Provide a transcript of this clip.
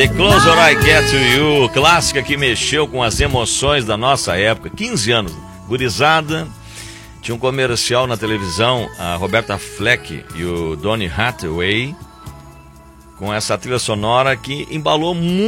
The Closer I Get to You, clássica que mexeu com as emoções da nossa época. 15 anos, gurizada. Tinha um comercial na televisão, a Roberta Fleck e o Donny Hathaway, com essa trilha sonora que embalou muito